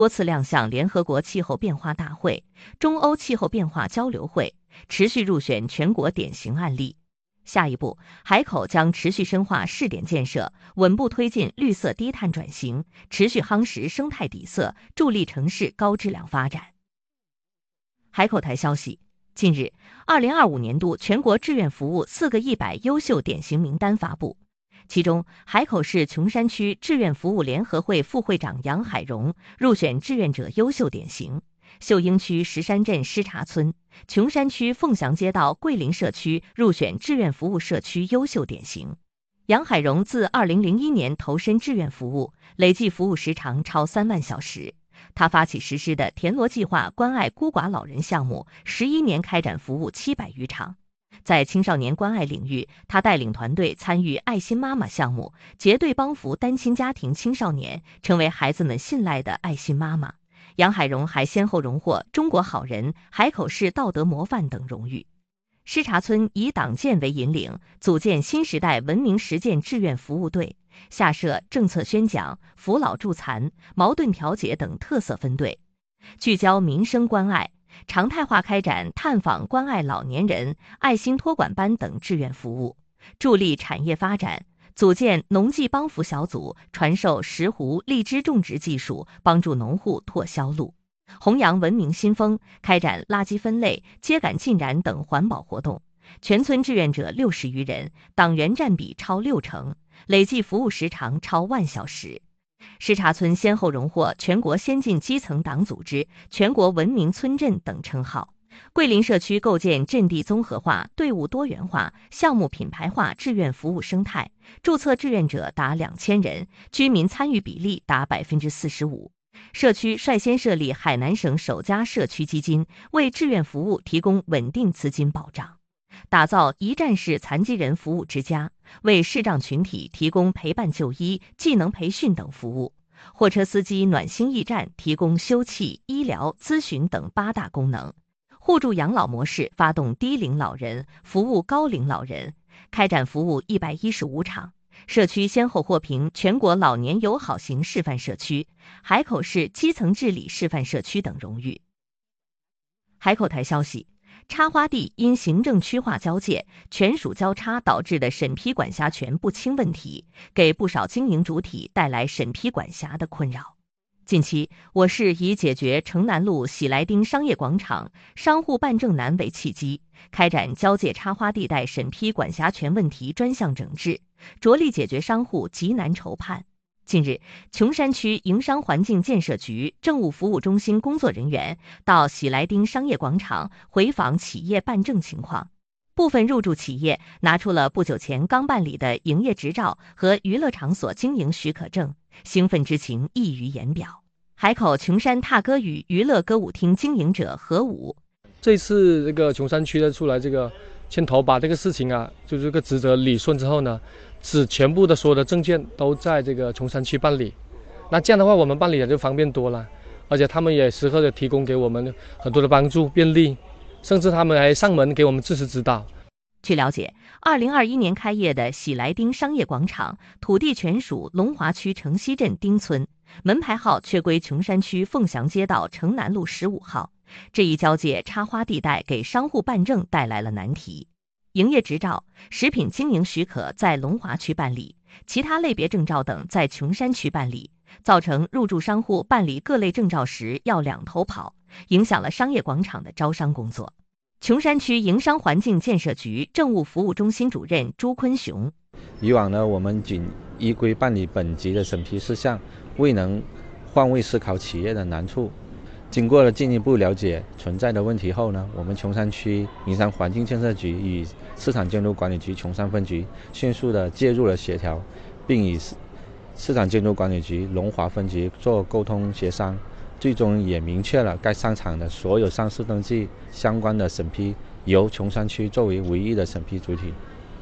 多次亮相联合国气候变化大会、中欧气候变化交流会，持续入选全国典型案例。下一步，海口将持续深化试点建设，稳步推进绿色低碳转型，持续夯实生态底色，助力城市高质量发展。海口台消息，近日，2025年度全国志愿服务4个100优秀典型名单发布，其中海口市琼山区志愿服务联合会副会长杨海荣入选志愿者优秀典型。秀英区石山镇施茶村、琼山区凤翔街道桂林社区入选志愿服务社区优秀典型。杨海荣自2001年投身志愿服务，累计服务时长超3万小时。他发起实施的田螺计划关爱孤寡老人项目，11年开展服务700余场。在青少年关爱领域，他带领团队参与爱心妈妈项目，结对帮扶单亲家庭青少年，成为孩子们信赖的爱心妈妈。杨海荣还先后荣获中国好人、海口市道德模范等荣誉。施茶村以党建为引领，组建新时代文明实践志愿服务队，下设政策宣讲、扶老助残、矛盾调解等特色分队，聚焦民生关爱，常态化开展探访关爱老年人、爱心托管班等志愿服务，助力产业发展，组建农技帮扶小组，传授石斛、荔枝种植技术，帮助农户拓销路，弘扬文明新风，开展垃圾分类、秸秆浸染等环保活动。全村志愿者60余人，党员占比超60%，累计服务时长超万小时。施茶村先后荣获全国先进基层党组织、全国文明村镇等称号。桂林社区构建阵地综合化、队伍多元化、项目品牌化志愿服务生态，注册志愿者达2000人，居民参与比例达45%。社区率先设立海南省首家社区基金，为志愿服务提供稳定资金保障。打造一站式残疾人服务之家，为视障群体提供陪伴就医、技能培训等服务。货车司机暖心驿站提供休憩、医疗、咨询等8大功能。互助养老模式发动低龄老人，服务高龄老人，开展服务115场。社区先后获评全国老年友好型示范社区、海口市基层治理示范社区等荣誉。海口台消息，插花地因行政区划交界、权属交叉导致的审批管辖权不清问题，给不少经营主体带来审批管辖的困扰。近期，我市以解决城南路喜来丁商业广场商户办证难为契机，开展交界插花地带审批管辖权问题专项整治，着力解决商户急难愁盼。近日，琼山区营商环境建设局政务服务中心工作人员到喜来丁商业广场回访企业办证情况，部分入驻企业拿出了不久前刚办理的营业执照和娱乐场所经营许可证，兴奋之情溢于言表。海口琼山踏歌屿娱乐歌舞厅经营者何武， 这次这个琼山区的出来这个牵头把这个事情啊，就这个职责理顺之后呢，使全部的所有的证件都在这个琼山区办理。那这样的话，我们办理也就方便多了，而且他们也时刻的提供给我们很多的帮助便利，甚至他们还上门给我们支持指导。 据了解，2021年开业的喜来丁商业广场土地全属龙华区城西镇丁村，门牌号却归琼山区凤翔街道城南路15号。这一交界插花地带给商户办证带来了难题。营业执照、食品经营许可在龙华区办理，其他类别证照等在琼山区办理，造成入驻商户办理各类证照时要两头跑，影响了商业广场的招商工作。琼山区营商环境建设局政务服务中心主任朱坤雄， 以往呢，我们仅依规办理本级的审批事项，未能换位思考企业的难处。经过了进一步了解存在的问题后呢，我们琼山区营商环境建设局与市场监督管理局琼山分局迅速的介入了协调，并与市场监督管理局龙华分局做沟通协商，最终也明确了该商场的所有上市登记相关的审批由琼山区作为唯一的审批主体。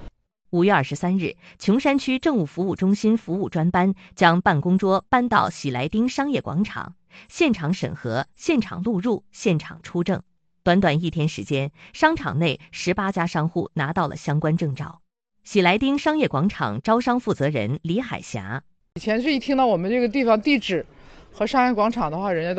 5月23日，琼山区政务服务中心服务专班将办公桌搬到喜来丁商业广场，现场审核、现场录入、现场出证。短短1天时间，商场内18家商户拿到了相关证照。喜来丁商业广场招商负责人李海霞， 以前是一听到我们这个地方地址和商业广场的话，人家